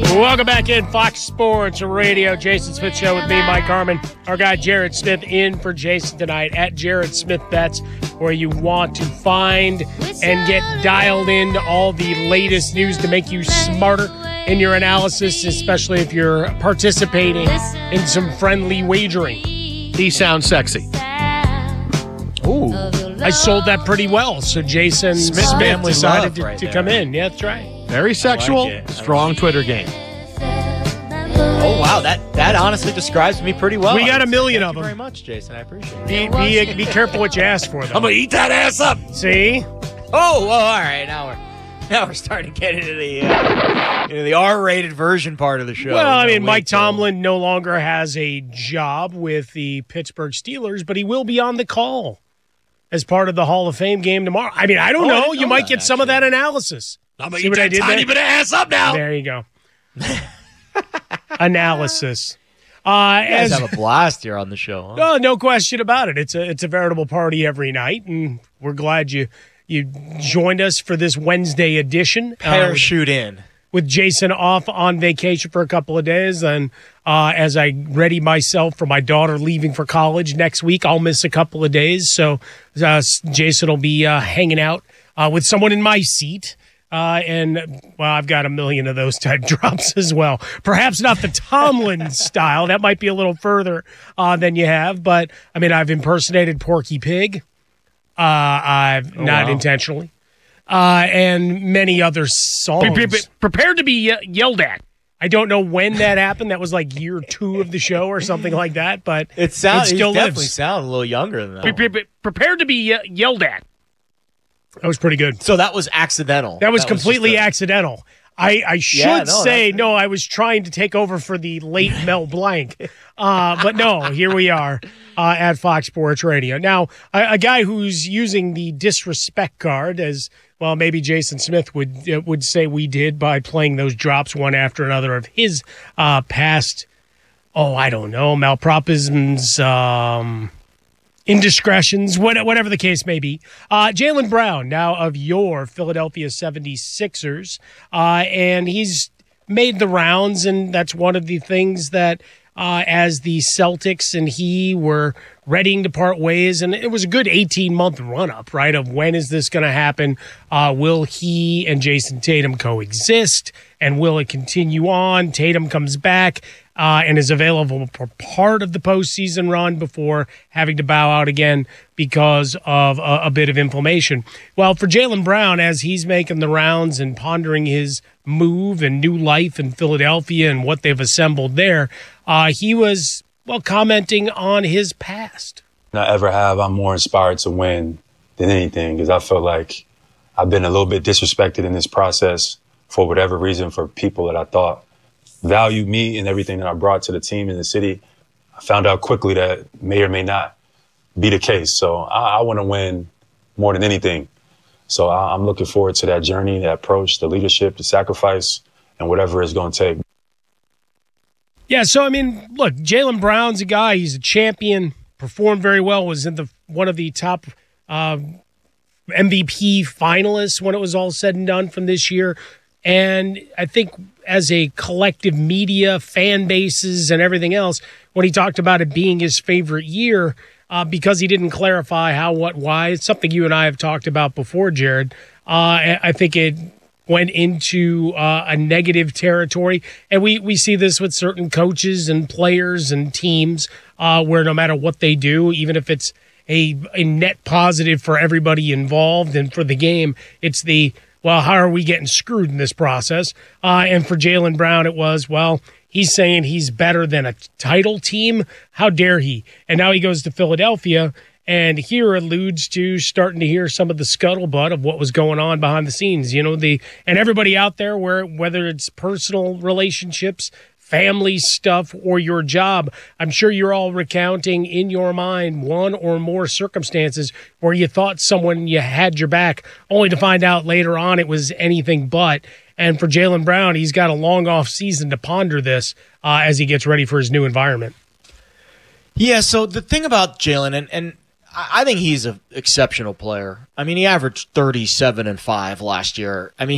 Welcome back in Fox Sports Radio. Jason Smith Show with me, Mike Harmon. Our guy Jared Smith in for Jason tonight at Jared Smith Bets, where you want to find and get dialed into all the latest news to make you smarter in your analysis, especially if you're participating in some friendly wagering. He sounds sexy. Ooh, I sold that pretty well. So Jason Smith family decided love right to there. come in. Yeah, that's right. Very sexual, I like it. strong Twitter game. Oh, wow. That honestly describes me pretty well. We got a million Thank of you them. very much, Jason. I appreciate it. Be careful what you ask for, though. I'm going to eat that ass up. See? Oh, all right. Now we're starting to get into the R-rated version part of the show. Well, I No, mean, Mike wait till- Tomlin no longer has a job with the Pittsburgh Steelers, but he will be on the call as part of the Hall of Fame game tomorrow. I mean, I don't Oh, I know. didn't You know might that, get some of that analysis. I'm going See to what eat I that did tiny there? bit of ass up now. There you go. Analysis. You guys As have a blast here on the show, huh? oh, no question about it. It's a veritable party every night, and we're glad you joined us for this Wednesday edition. Parachute in. With Jason off on vacation for a couple of days, and as I ready myself for my daughter leaving for college next week, I'll miss a couple of days. So Jason will be hanging out with someone in my seat. And I've got a million of those type drops as well. Perhaps not the Tomlin style. That might be a little further than you have. But, I mean, I've impersonated Porky Pig. I've not intentionally. And many other songs. Prepared to be yelled at. I don't know when that happened. That was like year 2 of the show or something like that. But It sounds. it still definitely lives. sound a little younger than that. Prepared to be yelled at. That was pretty good. So that was accidental. That was completely just a- accidental. I should Yeah, no, say, no, I was trying to take over for the late Mel Blanc. But no, here we are at Fox Sports Radio. Now, a guy who's using the disrespect card, as well, maybe Jason Smith would say we did by playing those drops one after another of his past, I don't know, malpropisms, indiscretions, whatever the case may be. Jaylen Brown, now of your Philadelphia 76ers, and he's made the rounds, and that's one of the things that as the Celtics and he were readying to part ways, and it was a good 18-month run-up, right, of when is this going to happen? Will he and Jason Tatum coexist, and will it continue on? Tatum comes back and is available for part of the postseason run before having to bow out again because of a bit of inflammation. Well, for Jaylen Brown, as he's making the rounds and pondering his move and new life in Philadelphia and what they've assembled there, he was, commenting on his past. I ever have, I'm more inspired to win than anything because I feel like I've been a little bit disrespected in this process for whatever reason for people that I thought valued me and everything that I brought to the team in the city. I found out quickly that may or may not be the case. So I want to win more than anything. So I'm looking forward to that journey, that approach, the leadership, the sacrifice, and whatever it's going to take. Yeah, so, I mean, look, Jaylen Brown's a guy. He's a champion, performed very well, was in one of the top MVP finalists when it was all said and done from this year. And I think as a collective media, fan bases, and everything else, when he talked about it being his favorite year, because he didn't clarify how, what, why, it's something you and I have talked about before, Jared, I think it went into a negative territory. And we see this with certain coaches and players and teams where no matter what they do, even if it's a net positive for everybody involved and for the game, it's how are we getting screwed in this process? And for Jaylen Brown, it was, he's saying he's better than a title team. How dare he? And now he goes to Philadelphia, and here alludes to starting to hear some of the scuttlebutt of what was going on behind the scenes. And everybody out there, whether it's personal relationships, family stuff, or your job, I'm sure you're all recounting in your mind one or more circumstances where you thought you had your back, only to find out later on it was anything but. And for Jaylen Brown, he's got a long off season to ponder this as he gets ready for his new environment. Yeah, so the thing about Jaylen, and I think he's an exceptional player. I mean, he averaged 37 and 5 last year. I mean,